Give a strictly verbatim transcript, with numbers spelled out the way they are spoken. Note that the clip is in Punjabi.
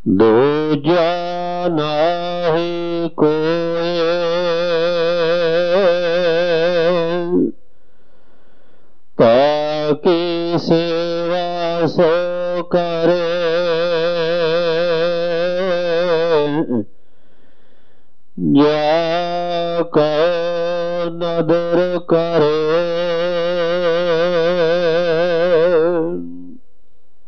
दूजा नाहि कोय ताकी सेवा सो करे जा कहो नदर करे